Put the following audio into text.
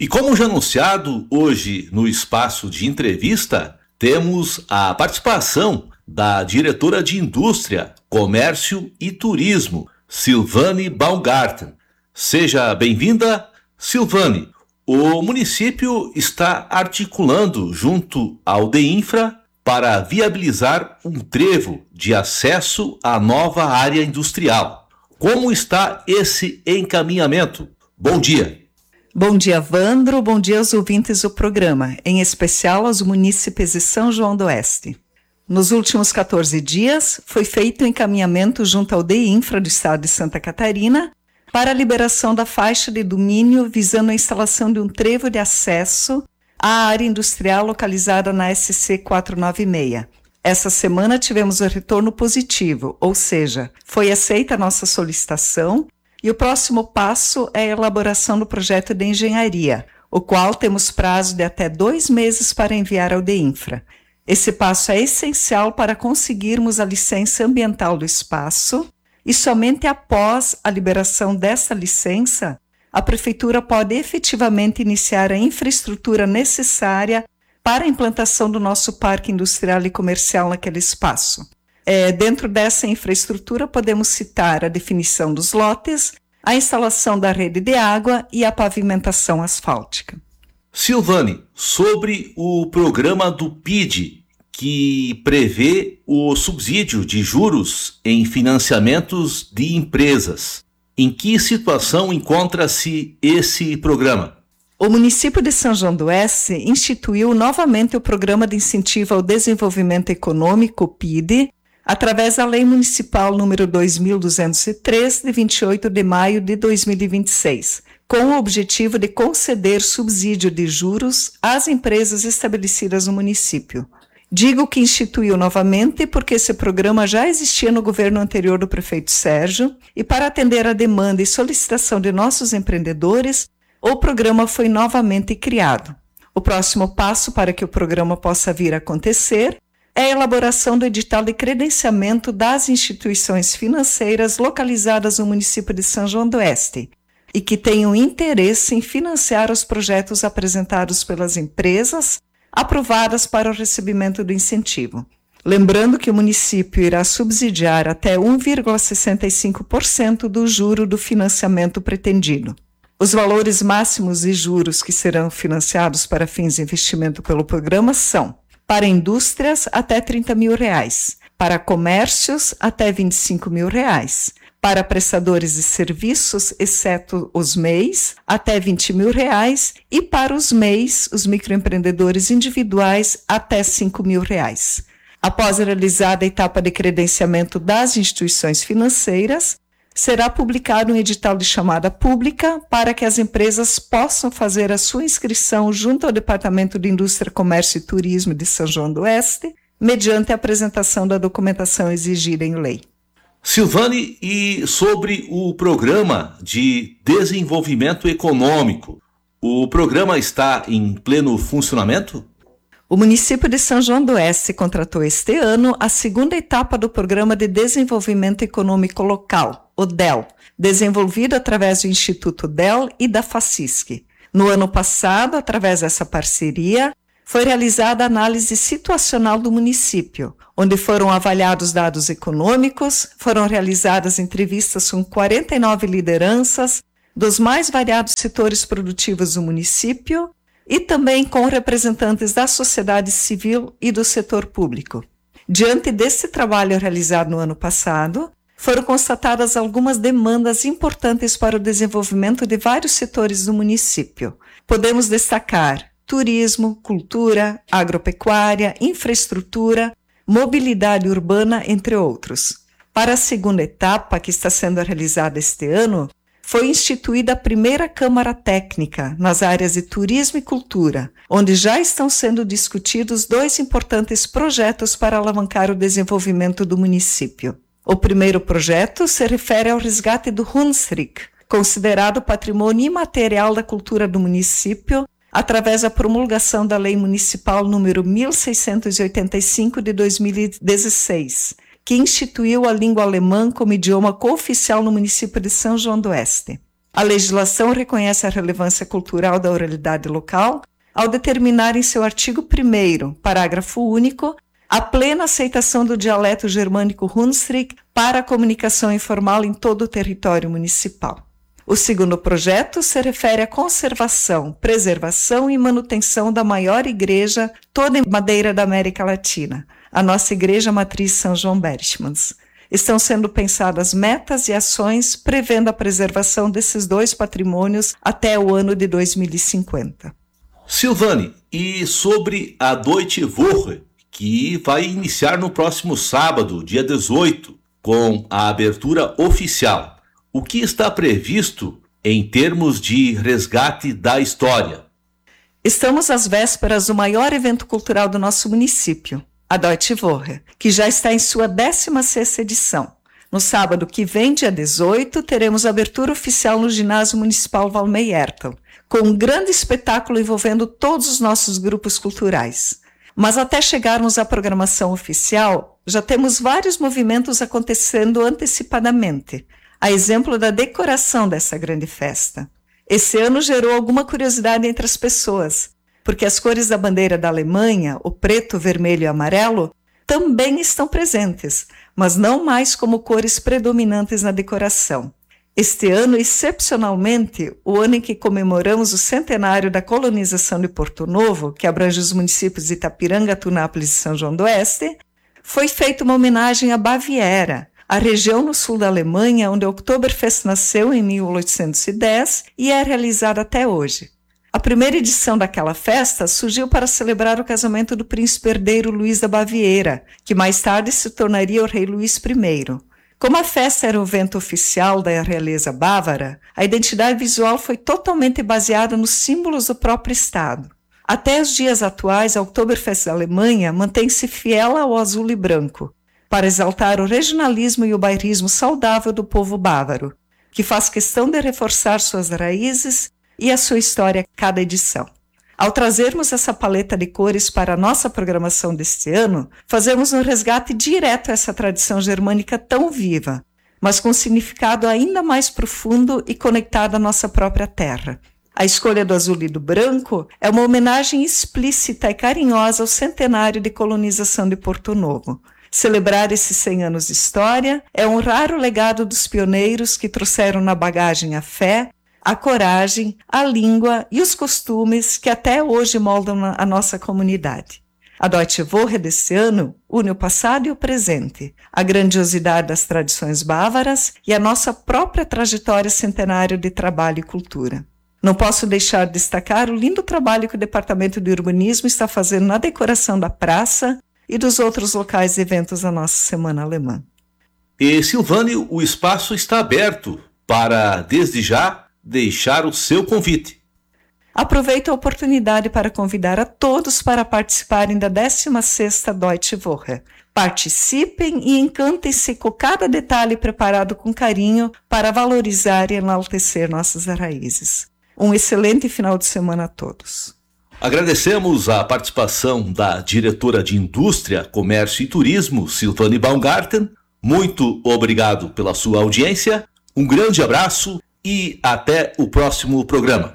E como já anunciado, hoje no espaço de entrevista, temos a participação da diretora de Indústria, Comércio e Turismo, Silvane Baumgarten. Seja bem-vinda, Silvane. O município está articulando junto ao DEINFRA para viabilizar um trevo de acesso à nova área industrial. Como está esse encaminhamento? Bom dia. Bom dia, Vandro. Bom dia aos ouvintes do programa, em especial aos munícipes de São João do Oeste. Nos últimos 14 dias, foi feito o encaminhamento junto ao DEINFRA do Estado de Santa Catarina para a liberação da faixa de domínio visando a instalação de um trevo de acesso à área industrial localizada na SC 496. Essa semana tivemos o retorno positivo, ou seja, foi aceita a nossa solicitação e o próximo passo é a elaboração do projeto de engenharia, o qual temos prazo de até 2 meses para enviar ao DEINFRA. Esse passo é essencial para conseguirmos a licença ambiental do espaço e somente após a liberação dessa licença, a Prefeitura pode efetivamente iniciar a infraestrutura necessária para a implantação do nosso parque industrial e comercial naquele espaço. Dentro dessa infraestrutura, podemos citar a definição dos lotes, a instalação da rede de água e a pavimentação asfáltica. Silvane, sobre o programa do PID, que prevê o subsídio de juros em financiamentos de empresas. Em que situação encontra-se esse programa? O município de São João do Oeste instituiu novamente o Programa de Incentivo ao Desenvolvimento Econômico, PID, através da Lei Municipal número 2203, de 28 de maio de 2026, com o objetivo de conceder subsídio de juros às empresas estabelecidas no município. Digo que instituiu novamente porque esse programa já existia no governo anterior do prefeito Sérgio e para atender a demanda e solicitação de nossos empreendedores, o programa foi novamente criado. O próximo passo para que o programa possa vir a acontecer é a elaboração do edital de credenciamento das instituições financeiras localizadas no município de São João do Oeste e que tenham interesse em financiar os projetos apresentados pelas empresas aprovadas para o recebimento do incentivo. Lembrando que o município irá subsidiar até 1,65% do juro do financiamento pretendido. Os valores máximos de juros que serão financiados para fins de investimento pelo programa são: para indústrias, até R$30 mil, para comércios, até R$25 mil, para prestadores de serviços, exceto os MEIs, até R$20 mil, e para os MEIs, os microempreendedores individuais, até R$5 mil. Após realizada a etapa de credenciamento das instituições financeiras, será publicado um edital de chamada pública para que as empresas possam fazer a sua inscrição junto ao Departamento de Indústria, Comércio e Turismo de São João do Oeste, mediante a apresentação da documentação exigida em lei. Silvane, e sobre o Programa de Desenvolvimento Econômico, o programa está em pleno funcionamento? O município de São João do Oeste contratou este ano a segunda etapa do Programa de Desenvolvimento Econômico Local, o DEL, desenvolvido através do Instituto DEL e da FACISC. No ano passado, através dessa parceria, foi realizada a análise situacional do município, onde foram avaliados dados econômicos, foram realizadas entrevistas com 49 lideranças dos mais variados setores produtivos do município e também com representantes da sociedade civil e do setor público. Diante desse trabalho realizado no ano passado, foram constatadas algumas demandas importantes para o desenvolvimento de vários setores do município. Podemos destacar turismo, cultura, agropecuária, infraestrutura, mobilidade urbana, entre outros. Para a segunda etapa, que está sendo realizada este ano, foi instituída a primeira Câmara Técnica nas áreas de turismo e cultura, onde já estão sendo discutidos 2 importantes projetos para alavancar o desenvolvimento do município. O primeiro projeto se refere ao resgate do Hunsrück, considerado patrimônio imaterial da cultura do município, através da promulgação da Lei Municipal número 1685 de 2016, que instituiu a língua alemã como idioma cooficial no município de São João do Oeste. A legislação reconhece a relevância cultural da oralidade local ao determinar em seu artigo 1º, parágrafo único, a plena aceitação do dialeto germânico Hunsrück para a comunicação informal em todo o território municipal. O segundo projeto se refere à conservação, preservação e manutenção da maior igreja toda em madeira da América Latina, a nossa Igreja Matriz São João Berchmans. Estão sendo pensadas metas e ações prevendo a preservação desses dois patrimônios até o ano de 2050. Silvane, e sobre a Deutsche Woche, que vai iniciar no próximo sábado, dia 18, com a abertura oficial. O que está previsto em termos de resgate da história? Estamos às vésperas do maior evento cultural do nosso município, a Deutsche Woche, que já está em sua 16ª edição. No sábado que vem, dia 18, teremos a abertura oficial no Ginásio Municipal Valmey Ertel, com um grande espetáculo envolvendo todos os nossos grupos culturais. Mas até chegarmos à programação oficial, já temos vários movimentos acontecendo antecipadamente, a exemplo da decoração dessa grande festa. Esse ano gerou alguma curiosidade entre as pessoas, porque as cores da bandeira da Alemanha, o preto, vermelho e amarelo, também estão presentes, mas não mais como cores predominantes na decoração. Este ano, excepcionalmente, o ano em que comemoramos o centenário da colonização de Porto Novo, que abrange os municípios de Itapiranga, Tunápolis e São João do Oeste, foi feita uma homenagem à Baviera, a região no sul da Alemanha onde o Oktoberfest nasceu em 1810 e é realizada até hoje. A primeira edição daquela festa surgiu para celebrar o casamento do príncipe herdeiro Luís da Baviera, que mais tarde se tornaria o rei Luís I. Como a festa era o evento oficial da realeza bávara, a identidade visual foi totalmente baseada nos símbolos do próprio estado. Até os dias atuais, a Oktoberfest da Alemanha mantém-se fiel ao azul e branco, para exaltar o regionalismo e o bairrismo saudável do povo bávaro, que faz questão de reforçar suas raízes e a sua história a cada edição. Ao trazermos essa paleta de cores para a nossa programação deste ano, fazemos um resgate direto a essa tradição germânica tão viva, mas com significado ainda mais profundo e conectado à nossa própria terra. A escolha do azul e do branco é uma homenagem explícita e carinhosa ao centenário de colonização de Porto Novo. Celebrar esses 100 anos de história é honrar o legado dos pioneiros que trouxeram na bagagem a fé, a coragem, a língua e os costumes que até hoje moldam a nossa comunidade. A Deutsche Woche desse ano une o passado e o presente, a grandiosidade das tradições bávaras e a nossa própria trajetória centenária de trabalho e cultura. Não posso deixar de destacar o lindo trabalho que o Departamento de Urbanismo está fazendo na decoração da praça e dos outros locais e eventos da nossa Semana Alemã. E, Silvane, o espaço está aberto para, desde já, deixar o seu convite. Aproveito a oportunidade para convidar a todos para participarem da 16ª Deutsche Woche. Participem e encantem-se com cada detalhe preparado com carinho para valorizar e enaltecer nossas raízes. Um excelente final de semana a todos. Agradecemos a participação da diretora de Indústria, Comércio e Turismo, Silvane Baumgarten. Muito obrigado pela sua audiência, um grande abraço e até o próximo programa.